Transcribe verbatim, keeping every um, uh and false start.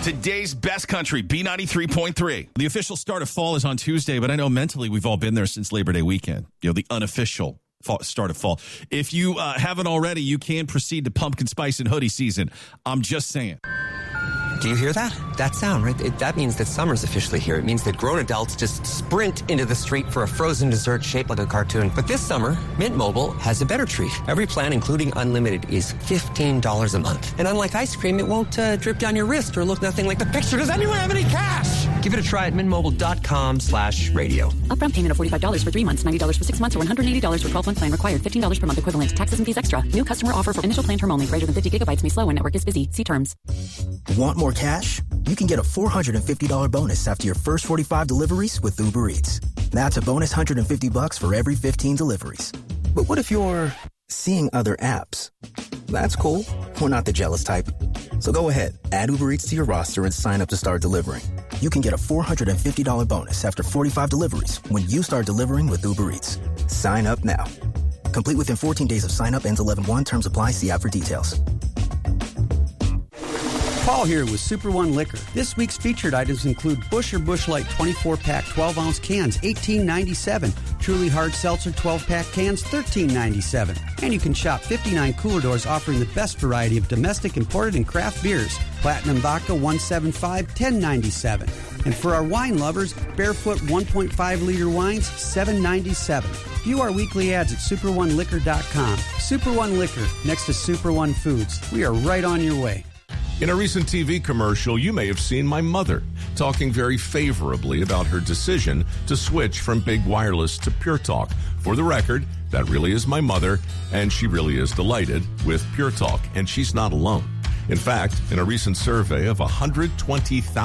Today's best country, B ninety-three point three. The official start of fall is on Tuesday, but I know mentally we've all been there since Labor Day weekend. You know, the unofficial fall, start of fall. If you uh, haven't already, you can proceed to pumpkin spice and hoodie season. I'm just saying. Do you hear that? That sound, right? It, that means that summer's officially here. It means that grown adults just sprint into the street for a frozen dessert shaped like a cartoon. But this summer, Mint Mobile has a better treat. Every plan, including unlimited, is fifteen dollars a month. And unlike ice cream, it won't uh, drip down your wrist or look nothing like the picture. Does anyone have any cash? Give it a try at mintmobile.com slash radio. Upfront payment of forty-five dollars for three months, ninety dollars for six months, or one hundred eighty dollars for twelve-month plan required. fifteen dollars per month equivalent. Taxes and fees extra. New customer offer for initial plan term only. Greater than fifty gigabytes may slow when network is busy. See terms. Want more cash? You can get a four hundred fifty dollars bonus after your first forty-five deliveries with Uber Eats. That's a bonus one hundred fifty bucks for every fifteen deliveries. But what if you're seeing other apps? That's cool. We're not the jealous type. So go ahead, add Uber Eats to your roster and sign up to start delivering. You can get a four hundred fifty dollars bonus after forty-five deliveries when you start delivering with Uber Eats. Sign up now. Complete within fourteen days of sign up. Ends eleven one. Terms apply. See app for details. Paul here with Super One Liquor. This week's featured items include Busch or Busch Light twenty-four pack twelve ounce cans, eighteen ninety-seven. Truly Hard Seltzer twelve pack cans, thirteen ninety-seven. And you can shop fifty-nine cooler doors offering the best variety of domestic, imported, and craft beers. Platinum Vodka one seventy-five, ten ninety-seven. And for our wine lovers, Barefoot one point five liter wines, seven ninety-seven. View our weekly ads at super one liquor dot com. Super One Liquor, next to Super One Foods. We are right on your way. In a recent T V commercial, you may have seen my mother talking very favorably about her decision to switch from Big Wireless to Pure Talk. For the record, that really is my mother, and she really is delighted with Pure Talk, and she's not alone. In fact, in a recent survey of one hundred twenty thousand